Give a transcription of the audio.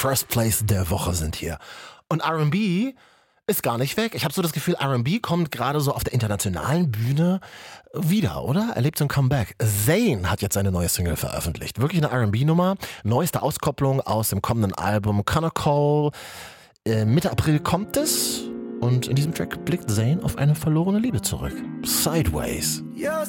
First Place der Woche sind hier. Und R&B ist gar nicht weg. Ich habe so das Gefühl, R&B kommt gerade so auf der internationalen Bühne wieder, oder? Er lebt so ein Comeback. Zayn hat jetzt seine neue Single veröffentlicht. Wirklich eine R&B-Nummer. Neueste Auskopplung aus dem kommenden Album Connor Cole. Mitte April kommt es. Und in diesem Track blickt Zayn auf eine verlorene Liebe zurück. Sideways.